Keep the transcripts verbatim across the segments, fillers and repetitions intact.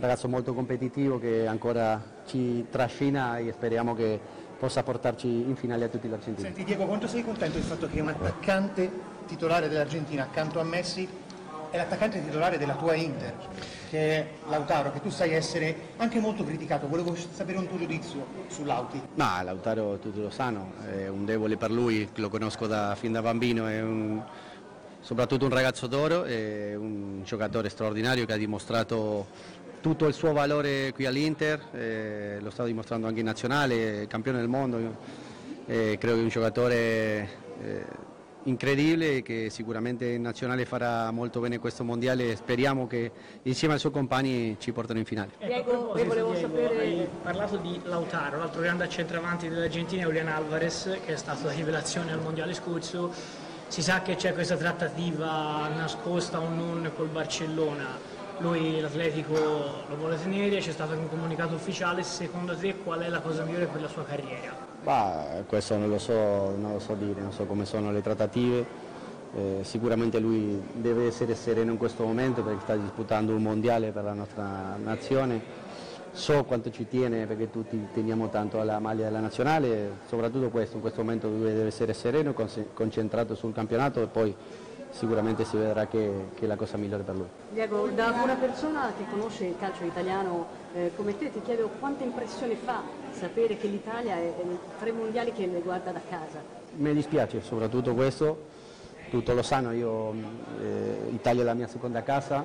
ragazzo molto competitivo che ancora ci trascina e speriamo che possa portarci in finale a tutti gli argentini. Senti Diego, quanto sei contento del fatto che un attaccante titolare dell'Argentina accanto a Messi è l'attaccante titolare della tua Inter, che è Lautaro, che tu sai essere anche molto criticato? Volevo sapere un tuo giudizio su Lauti. Ma Lautaro tutti lo sanno, è un debole per lui, lo conosco da, fin da bambino, è un, soprattutto un ragazzo d'oro, è un giocatore straordinario che ha dimostrato tutto il suo valore qui all'Inter, eh, lo sta dimostrando anche in nazionale, campione del mondo, eh, credo che è un giocatore eh, incredibile che sicuramente in nazionale farà molto bene questo mondiale e speriamo che insieme ai suoi compagni ci portino in finale. Diego, io volevo sapere, hai parlato di Lautaro, l'altro grande centravanti dell'Argentina è Julián Álvarez, che è stato la rivelazione al mondiale scorso. Si sa che c'è questa trattativa nascosta o non col Barcellona, lui l'Atletico lo vuole tenere, c'è stato un comunicato ufficiale. Secondo te qual è la cosa migliore per la sua carriera? Bah, questo non lo so, non lo so dire, non so come sono le trattative, eh, sicuramente lui deve essere sereno in questo momento perché sta disputando un mondiale per la nostra nazione, so quanto ci tiene perché tutti teniamo tanto alla maglia della nazionale, soprattutto questo, in questo momento lui deve essere sereno, concentrato sul campionato e poi sicuramente si vedrà che, che è la cosa migliore per lui. Diego, da una persona che conosce il calcio italiano eh, come te, ti chiedo quanta impressione fa sapere che l'Italia è tra i mondiali che le guarda da casa. Mi dispiace soprattutto questo, tutto lo sanno, io eh, Italia è la mia seconda casa,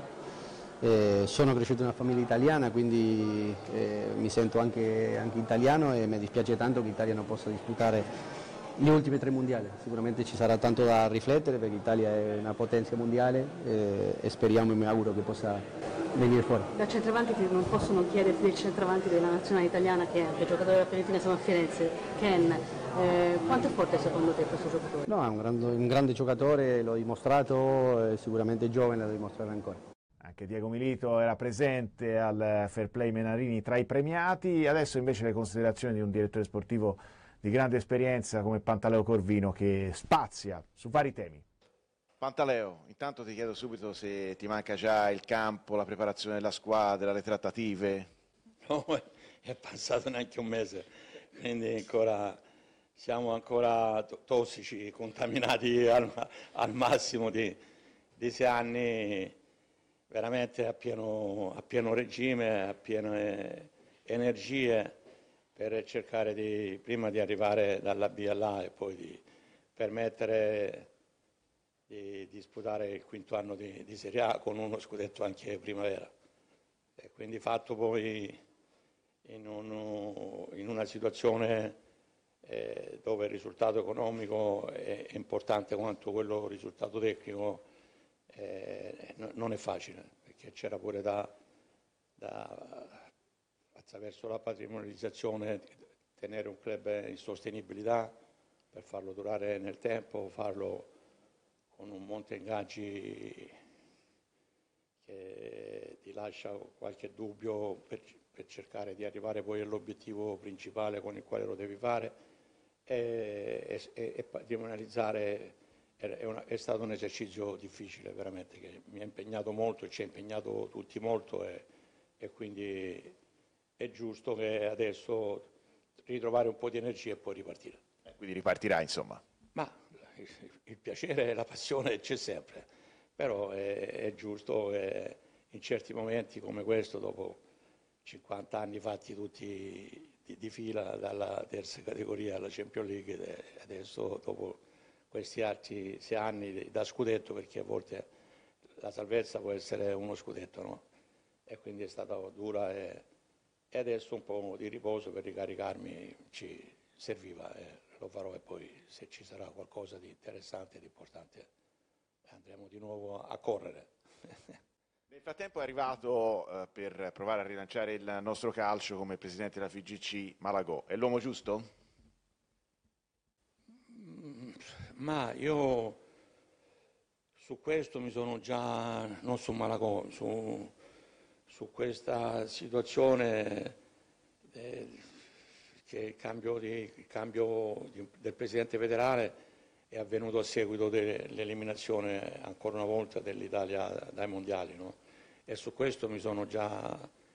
eh, sono cresciuto in una famiglia italiana quindi eh, mi sento anche, anche italiano e mi dispiace tanto che l'Italia non possa disputare gli ultimi tre mondiali. Sicuramente ci sarà tanto da riflettere perché l'Italia è una potenza mondiale eh, e speriamo e mi auguro che possa venire fuori. Da centravanti che non possono chiederti del centravanti della nazionale italiana che è anche giocatore della Fiorentina, siamo a Firenze, Ken, eh, quanto è forte secondo te questo giocatore? No, è un grande, un grande giocatore, l'ho dimostrato, è sicuramente giovane, lo dimostrerà ancora. Anche Diego Milito era presente al Fair Play Menarini tra i premiati, adesso invece le considerazioni di un direttore sportivo di grande esperienza come Pantaleo Corvino che spazia su vari temi. Pantaleo, intanto ti chiedo subito se ti manca già il campo, la preparazione della squadra, le trattative. No, è passato neanche un mese, quindi ancora, siamo ancora tossici, contaminati al, al massimo di, di sei anni, veramente a pieno, a pieno regime, a piene energie, per cercare di, prima di arrivare dalla B all'A e poi di permettere di disputare il quinto anno di, di Serie A con uno scudetto anche primavera. E quindi fatto poi in, un, in una situazione eh, dove il risultato economico è, è importante quanto quello risultato tecnico, eh, no, non è facile, perché c'era pure da... da attraverso la patrimonializzazione tenere un club in sostenibilità per farlo durare nel tempo, farlo con un monte ingaggi che ti lascia qualche dubbio per, per cercare di arrivare poi all'obiettivo principale con il quale lo devi fare e, e, e patrimonializzare è, una, è stato un esercizio difficile veramente che mi ha impegnato molto e ci ha impegnato tutti molto e, e quindi è giusto che adesso ritrovare un po' di energia e poi ripartire. Eh, quindi ripartirà insomma. Ma il, il piacere e la passione c'è sempre, però è, è giusto che in certi momenti come questo, dopo cinquanta anni fatti tutti di, di fila dalla terza categoria alla Champions League, e adesso dopo questi altri sei anni da scudetto, perché a volte la salvezza può essere uno scudetto, no? E quindi è stata dura e E adesso un po' di riposo per ricaricarmi ci serviva e lo farò e poi se ci sarà qualcosa di interessante e di importante andremo di nuovo a correre. Nel frattempo è arrivato eh, per provare a rilanciare il nostro calcio come presidente della F I G C Malagò. È l'uomo giusto? Ma io su questo mi sono già, non su Malagò, su... su questa situazione eh, che il cambio, di, il cambio di, del Presidente federale è avvenuto a seguito dell'eliminazione ancora una volta dell'Italia dai mondiali, no? E su questo mi sono già